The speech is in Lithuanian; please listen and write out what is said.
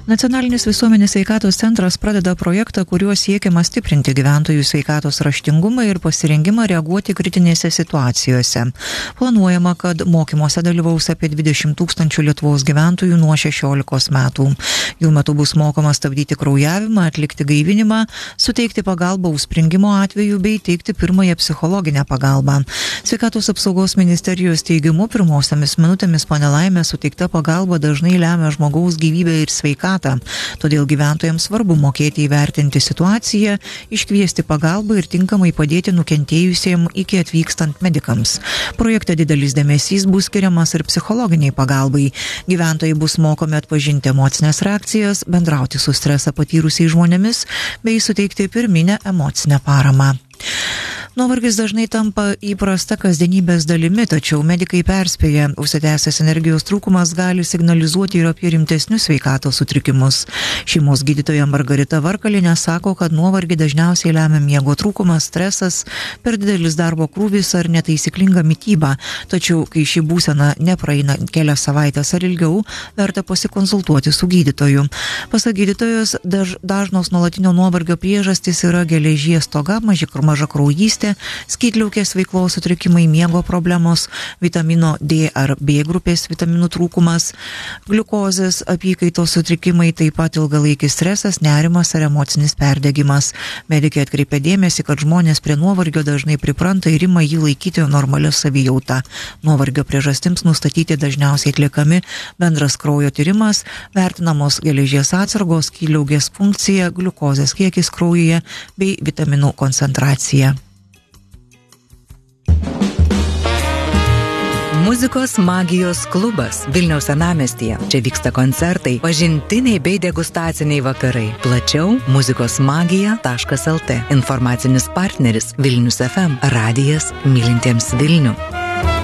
Nacionalinis visuomenės sveikatos centras pradeda projektą, kuriuo siekiama stiprinti gyventojų sveikatos raštingumą ir pasirengimą reaguoti kritinėse situacijose. Planuojama, kad mokymuose dalyvaus apie 20 000 Lietuvos gyventojų nuo 16 metų. Jų metu bus mokoma stabdyti kraujavimą, atlikti gaivinimą, suteikti pagalbą užspringimo atveju bei teikti pirmąją psichologinę pagalbą. Sveikatos apsaugos ministerijos teigimu, pirmosiamis minutėmis po nelaimės suteikta pagalba dažnai lemia žmogaus gyvybę ir sveikatą. Todėl gyventojams svarbu mokėti įvertinti situaciją, iškviesti pagalbą ir tinkamai padėti nukentėjusiem iki atvykstant medikams. Projekte didelis dėmesys bus skiriamas ir psichologiniai pagalbai. Gyventojai bus mokomi atpažinti emocinės reakcijas, bendrauti su stresą patyrusiais žmonėmis bei suteikti pirminę emocinę paramą. Nuovargis dažnai tampa įprasta kasdienybės dalimi, tačiau medikai perspėja, užsitęsęs energijos trūkumas gali signalizuoti ir apie rimtesnius sveikatos sutrikimus. Šeimos gydytoja Margarita Varkalienė sako, kad nuovargį dažniausiai lemia miego trūkumas, stresas, per didelis darbo krūvis ar netaisyklinga mityba, tačiau kai ši būsena nepraeina kelias savaitės ar ilgiau, verta pasikonsultuoti su gydytoju. Pasak gydytojos, dažnos nuolatinio nuovargio priežastys yra geležies stoka, mažakraujystė, skydliaukės veiklos sutrikimai, miego problemos, vitamino D ar B grupės vitaminų trūkumas, gliukozės apykaitos sutrikimai, taip pat ilgalaikis stresas, nerimas ar emocinis perdegimas. Medikai atkreipia dėmesį, kad žmonės prie nuovargio dažnai pripranta ir ima jį laikyti normalia savijauta. Nuovargio priežastims nustatyti dažniausiai atliekami bendras kraujo tyrimas, vertinamos geležies atsargos, skydliaukės funkcija, gliukozės kiekis kraujyje bei vitaminų koncentracija. Muzikos magijos klubas Vilniaus senamiestyje. Čia vyksta koncertai, pažintiniai bei degustaciniai vakarai. Plačiau muzikosmagija.lt. Informacinis partneris Vilnius FM. Radijas mylintiems Vilnių.